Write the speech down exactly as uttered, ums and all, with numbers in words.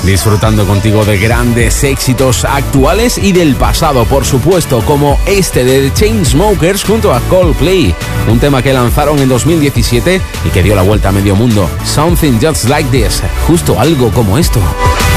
disfrutando contigo de grandes éxitos actuales y del pasado, por supuesto, como este de The Chainsmokers junto a Coldplay, un tema que lanzaron en dos mil diecisiete y que dio la vuelta a medio mundo. Something Just Like This, justo algo como esto.